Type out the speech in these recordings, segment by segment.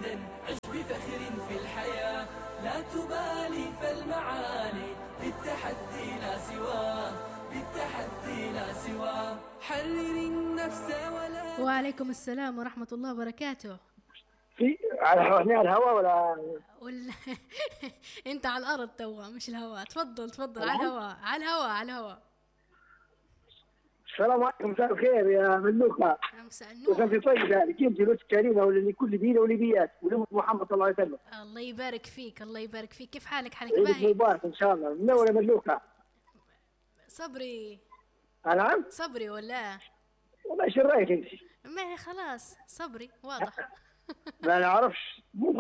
سعيدا عش بفخر في الحياة، لا تبالي فالمعالي بالتحدي لا سواه، بالتحدي لا سواه، حرر النفس ولا. وعليكم السلام ورحمة الله وبركاته. في على الهواء ولا انت على الارض توا مش الهواء. تفضل على الهواء على الهواء. السلام عليكم، مساء الخير يا ملوكة. مساء وكان في النور. طيب ذلك انت لوت كريمه ولا لكل دين ولبيات ولمة محمد صلى الله عليه وسلم. الله يبارك فيك، الله يبارك فيك. كيف حالك عيدك باهي؟ مبارك ان شاء الله. منور يا ملوكة. صبري نعم. صبري ولا والله ايش رايك انت؟ ما خلاص صبري واضح. ما نعرفش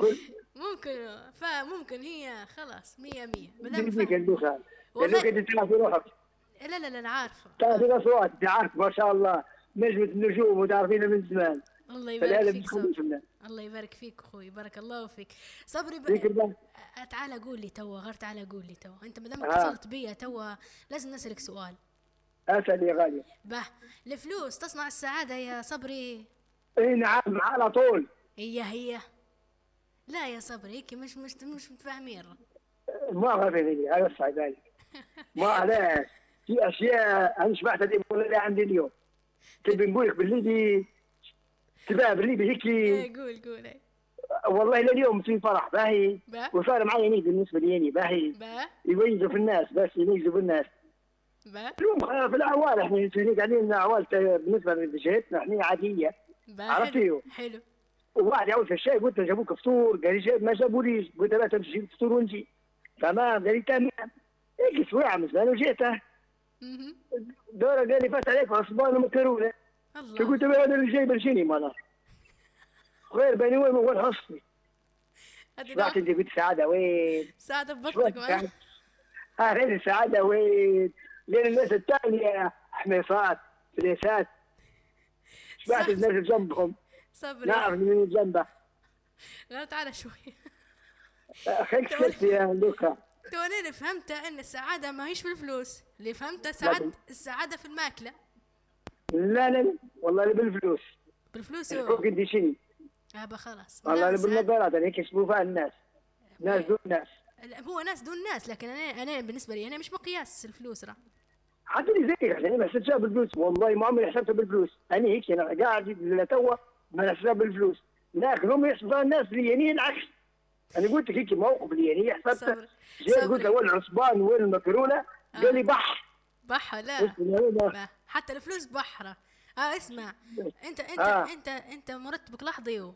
ممكن هي خلاص 100 بدك ملوكة. والله. ملوكة انت تعرفي روحك، لا انا عارفه. تعرفي الاصوات، انت عارف ما شاء الله نجمة النجوم وتعرفينا من زمان. الله يبارك فيك صبري. صبري. الله يبارك فيك اخوي، بارك الله فيك. صبري تعال قول لي توا، تعال قول لي توا. انت ما دامك اتصلت بيا توا لازم نسالك سؤال. اسال يا غالي. الفلوس تصنع السعاده يا صبري؟ اي نعم على طول. هي لا يا صبري هيك مش متفاهمين. ما غفلني هذا الصعب عليك. ما علاش في اشياء انا شبعت دي ولا عندي اليوم. تبي نقول لك باللي تبقى باللي هيك. قول. والله اليوم في فرح باهي وصار معي نيد بالنسبه لي باهي يميزوا في الناس، بس يميزوا بالناس اليوم في الاعوال. احنا قاعدين اعوال بالنسبه لجهتنا احنا عاديه، عرفتيو؟ حلو. وواحد يعود في الشاي قلت له جابوك فطور، قال لي ما جابوليش، قلت له لا تمشي تجيب فطور ونجي. تمام، قال لي تمام. هيك اسبوع مثلا وجيته دوره قال لي فات عليك عصبان ومكرونه. فقلت له هذا اللي جايب الجيني مالها غير بيني وين حصني. رحت انت قلت سعاده وين؟ سعاده ببطنك معنا. هذه السعاده وين؟ لين الناس الثانيه حميصات فليسات شبعت الناس اللي جنبهم. صبري نعرف من جنبه. لا تعال شوي. خليك سكت يا لوكا. توني فهمت ان السعاده ما هيش بالفلوس، اللي فهمت السعاده في الماكله. لا والله بالفلوس. بالفلوس هو قد شيء. خلاص والله بالنظارات هيك يشبهوا فيها الناس. ناس دون ناس. هو ناس دون ناس، لكن انا بالنسبه لي انا مش مقياس الفلوس راه. حتى اللي زيك يعني ما حسبتها بالفلوس، والله ما عمري حسبتها بالفلوس. انا هيك انا قاعد لتوا ما نحسبها بالفلوس، لكن هم يحسبوها الناس ليانين العكس. انا قلت لك هيك موقف لياني حسبتها. جيت قلت له وين العصبان وين المكرونه؟ قال لي بح لا حتى الفلوس بحره. اسمع انت مرتبك لحظي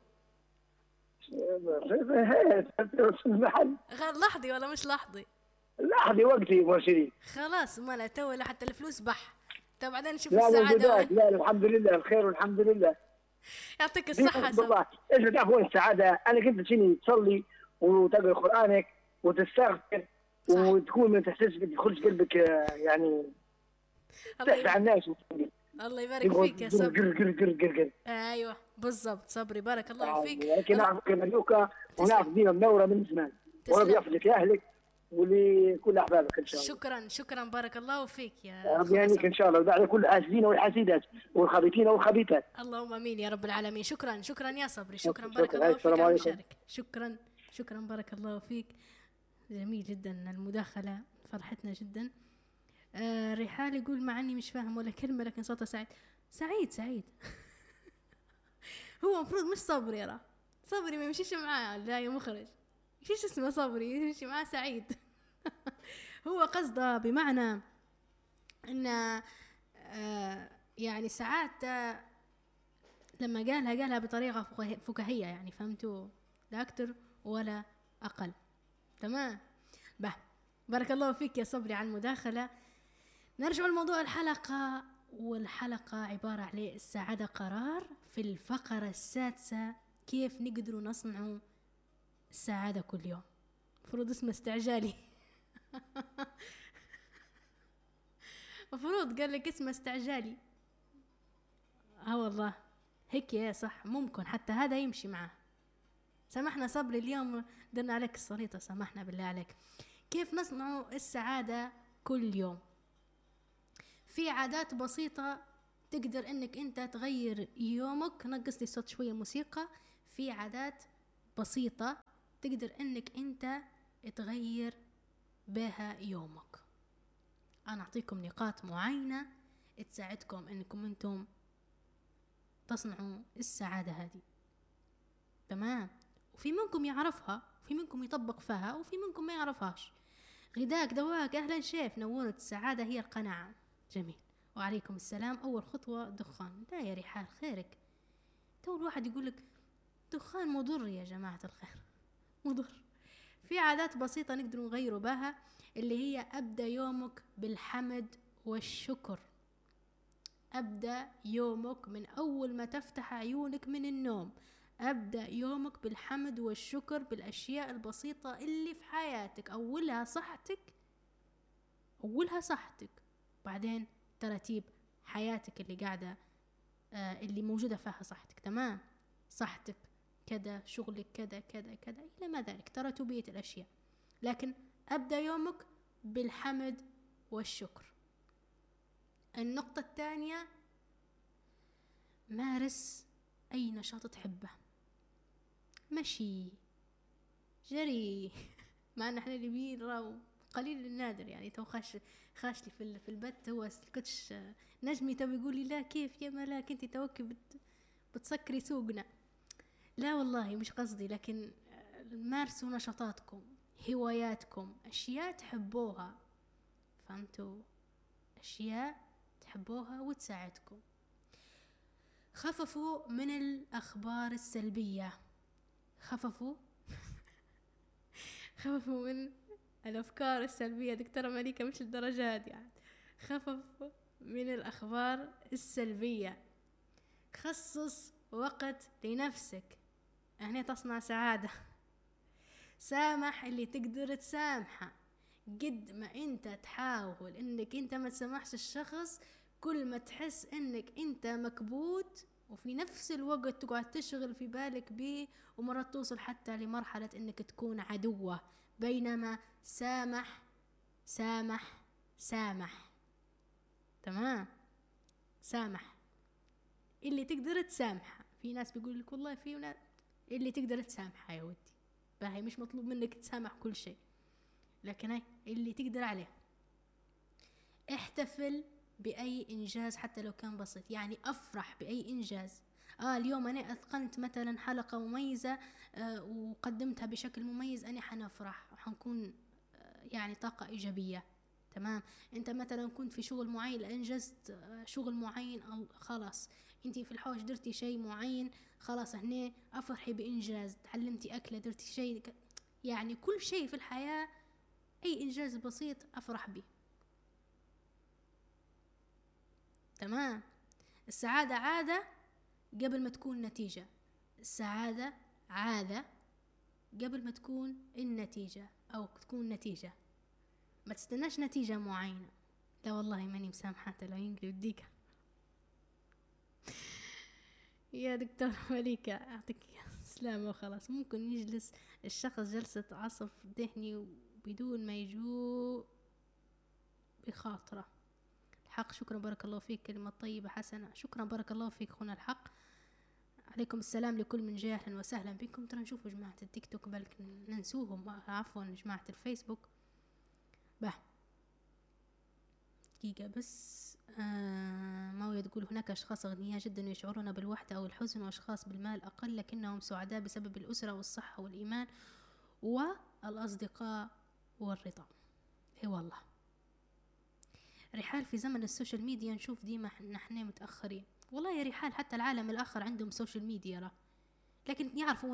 غير لحظي ولا مش لحظي؟ لحظي وقتي مرشدين. خلاص ما لا تو حتى الفلوس بح. طب بعدين نشوف السعاده. لا الحمد لله بخير والحمد لله. يعطيك الصحه. والله ايش بتعرف وين السعاده؟ انا كنت تجيني تصلي وتقرا قرانك وتستغفر وتكون ما تحسش تدخلش قلبك يعني تحكي عن الناس. الله يبارك فيك يا صبري. قر. ايوه بالضبط صبري، بارك الله فيك. لكن نعرفك ملوكه ونعرف دينا منوره من زمان، وربي يحفظك لاهلك ولكل احبابك ان شاء الله. شكرا بارك الله فيك يا ربي يهنيك ان شاء الله ويدعي كل الحاسدين والحاسدات والخبيثين والخبيثات. اللهم امين يا رب العالمين. شكرا يا صبري. شكرا بارك الله فيك على المشاركه. شكرا بارك الله فيك. جميل جدا المداخله، فرحتنا جدا. ريحال يقول مع اني مش فاهم ولا كلمه لكن صوته سعيد. هو المفروض مش صبري، راه صبري ما يمشيش معاه. لا يا مخرج ايش اسمه صبري يمشي معاه سعيد. هو قصده بمعنى ان يعني ساعات لما قالها بطريقه فكاهيه يعني، فهمتوا؟ لا اكتر ولا اقل. تمام. بارك الله فيك يا صبري على المداخله. نرجع لموضوع الحلقه، والحلقه عباره عن السعاده قرار. في الفقره السادسه كيف نقدروا نصنعوا السعاده كل يوم. مفروض اسمه استعجالي. مفروض قال لك اسمه استعجالي. والله هيك يا صح، ممكن حتى هذا يمشي معه. سامحنا صبري اليوم درنا عليك السليطة، سامحنا بالله عليك. كيف نصنع السعادة كل يوم؟ في عادات بسيطة تقدر انك انت تغير يومك. نقص لي صوت شوية موسيقى. في عادات بسيطة تقدر انك انت تغير بها يومك. انا اعطيكم نقاط معينة تساعدكم انكم انتم تصنعوا السعادة هذه. تمام. وفي منكم يعرفها، وفي منكم يطبق فيها، وفي منكم ما يعرفهاش. غداك دواك. اهلا شيف، نورت. السعادة هي القناعة. جميل. وعليكم السلام. اول خطوة دخان. لا يا رحال خيرك، تو الواحد يقولك دخان مضر يا جماعة الخير، مضر. في عادات بسيطة نقدر نغيروا بها، اللي هي أبدأ يومك بالحمد والشكر. أبدأ يومك من أول ما تفتح عيونك من النوم، أبدأ يومك بالحمد والشكر بالأشياء البسيطة اللي في حياتك. أولها صحتك، بعدين ترتيب حياتك اللي قاعدة اللي موجودة فيها صحتك. تمام. صحتك كذا، شغلك كذا كذا كذا إلى ما ذلك، ترتيبية الأشياء. لكن أبدأ يومك بالحمد والشكر. النقطة الثانية، مارس أي نشاط تحبه. مشي، جري. مع أن احنا اللي قليل النادر يعني. تو خاش لي في البث هو كنتش نجمي تو يقول لي لا كيف يا ملاك انت توكي بتسكري سوقنا. لا والله مش قصدي، لكن مارسوا نشاطاتكم، هواياتكم، أشياء تحبوها. فهمتوا؟ أشياء تحبوها وتساعدكم. خففوا من الأخبار السلبية. خففوا من الأفكار السلبية. دكتورة مليكة مش الدرجات يعني. خففوا من الأخبار السلبية. خصص وقت لنفسك، هنا تصنع سعادة. سامح اللي تقدر تسامحه. قد ما انت تحاول انك انت ما تسامحش الشخص، كل ما تحس انك انت مكبوت، وفي نفس الوقت تقعد تشغل في بالك بيه، ومرات توصل حتى لمرحلة انك تكون عدوة. بينما سامح سامح سامح. تمام. سامح اللي تقدر تسامحه. في ناس بيقول لك والله في اللي تقدر تسامحه يا ودي، باهي مش مطلوب منك تسامح كل شيء، لكن هاي اللي تقدر عليه. احتفل بأي إنجاز حتى لو كان بسيط، يعني أفرح بأي إنجاز. اليوم أنا أتقنت مثلا حلقة مميزة وقدمتها بشكل مميز، أنا حنفرح وحنكون يعني طاقة إيجابية. تمام. أنت مثلا كنت في شغل معين، أنجزت شغل معين، خلاص أنت في الحوش درتي شيء معين، خلاص هنا أفرحي بإنجاز. تعلمتي أكلة، درتي شيء، يعني كل شيء في الحياة أي إنجاز بسيط أفرح به. تمام. السعادة عادة قبل ما تكون نتيجة. السعادة عادة قبل ما تكون النتيجة أو تكون نتيجة. ما تستناش نتيجة معينة. لا والله ماني مسامحة لو ينقلب ديك يا دكتور مليكة، أعطيك سلامة وخلاص. ممكن يجلس الشخص جلسة عصف ذهني بدون ما يجو بخاطره. الحق شكرا بارك الله فيك، كلمة طيبة حسنة. شكرا بارك الله فيك أخونا الحق. عليكم السلام لكل من جاء، أهلا وسهلا بكم. ترى نشوفوا جماعة التيك توك بلك ننسوهم، عفوا جماعة الفيسبوك. دقيقة بس. ماوية تقول هناك أشخاص أغنياء جدا يشعرون بالوحدة أو الحزن، وأشخاص بالمال أقل لكنهم سعداء بسبب الأسرة والصحة والإيمان والأصدقاء والرضا. إيه والله رحال، في زمن السوشيال ميديا نشوف ديما نحن متأخرين. والله يا رحال حتى العالم الآخر عندهم سوشيال ميديا لكن يعرفوا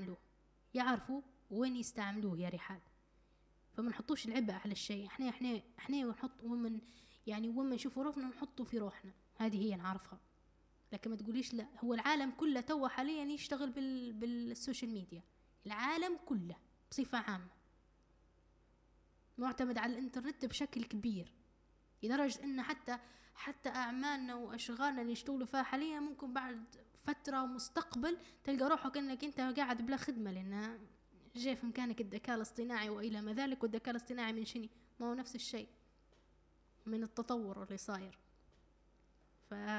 وين يستعملوه يا رحال. فما نحطوش العبء على الشيء. احنا ونحط ومن يعني ومن نشوف روحنا نحطه في روحنا، هذه هي نعرفها. لكن ما تقوليش لا، هو العالم كله تو حاليا يشتغل بالسوشيال ميديا. العالم كله بصفة عامة معتمد على الانترنت بشكل كبير، لدرجة ان حتى اعمالنا واشغالنا اللي نشتغلوا فيها حاليا ممكن بعد فترة ومستقبل تلقى روحك انك انت قاعد بلا خدمة، لان جاي في مكانك الذكاء الاصطناعي والى ما ذلك. والذكاء الاصطناعي من شنو؟ ما هو نفس الشيء من التطور اللي صاير.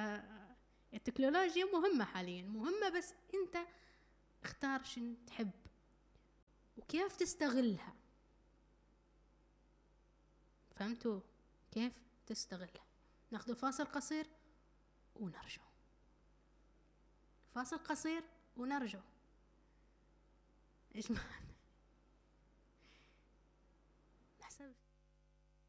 فالتكنولوجيا مهمة حاليا، مهمة، بس انت اختار شن تحب وكيف تستغلها. فهمتوا كيف تستغلها؟ ناخذ فاصل قصير ونرجع. فاصل قصير ونرجع. ايش معنى؟ نحسب